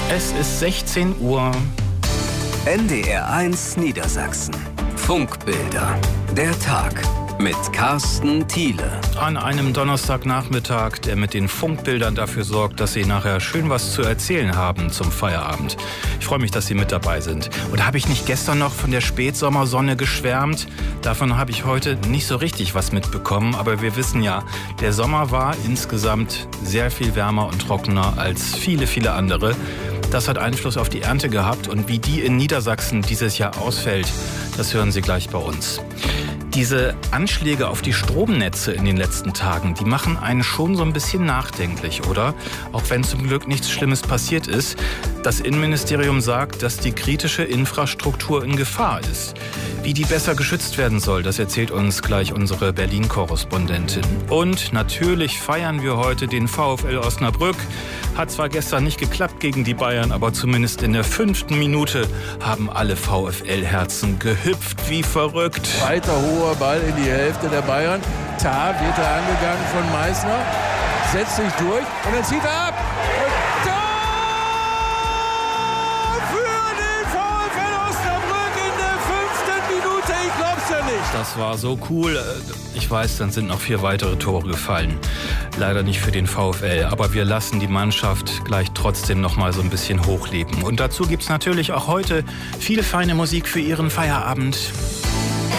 Es ist 16 Uhr. NDR1 Niedersachsen. Funkbilder. Der Tag mit Carsten Thiele. An einem Donnerstagnachmittag, der mit den Funkbildern dafür sorgt, dass Sie nachher schön was zu erzählen haben zum Feierabend. Ich freue mich, dass Sie mit dabei sind. Und habe ich nicht gestern noch von der Spätsommersonne geschwärmt? Davon habe ich heute nicht so richtig was mitbekommen. Aber wir wissen ja, der Sommer war insgesamt sehr viel wärmer und trockener als viele, viele andere. Das hat Einfluss auf die Ernte gehabt. Und wie die in Niedersachsen dieses Jahr ausfällt, das hören Sie gleich bei uns. Diese Anschläge auf die Stromnetze in den letzten Tagen, die machen einen schon so ein bisschen nachdenklich, oder? Auch wenn zum Glück nichts Schlimmes passiert ist. Das Innenministerium sagt, dass die kritische Infrastruktur in Gefahr ist. Wie die besser geschützt werden soll, das erzählt uns gleich unsere Berlin-Korrespondentin. Und natürlich feiern wir heute den VfL Osnabrück. Hat zwar gestern nicht geklappt gegen die Bayern, aber zumindest in der 5. Minute haben alle VfL-Herzen gehüpft wie verrückt. Weiter hoher Ball in die Hälfte der Bayern. Tah wird da angegangen von Meißner, setzt sich durch und dann zieht er ab. Und Tor für den VfL Osnabrück in der 5. Minute. Ich glaub's ja nicht. Das war so cool. Ich weiß, dann sind noch 4 weitere Tore gefallen. Leider nicht für den VfL, aber wir lassen die Mannschaft gleich trotzdem noch mal so ein bisschen hochleben. Und dazu gibt's natürlich auch heute viel feine Musik für Ihren Feierabend.